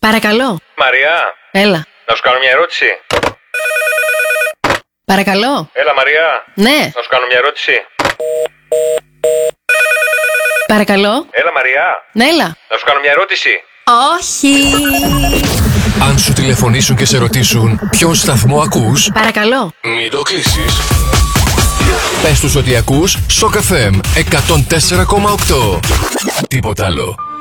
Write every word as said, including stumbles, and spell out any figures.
Παρακαλώ. Μαριά. Έλα. Να σου κάνω μια ερώτηση. Παρακαλώ. Έλα, Μαριά. Ναι. Να σου κάνω μια ερώτηση. Παρακαλώ. Έλα, Μαριά. Ναι, έλα. Να σου κάνω μια ερώτηση. Όχι. Αν σου τηλεφωνήσουν και σε ρωτήσουν ποιον σταθμό ακούς, Παρακαλώ. μην το κλείσεις. Πες τους ότι ακούς Σοκ εφ εμ εκατόν τέσσερα κόμμα οκτώ. Τίποτα άλλο.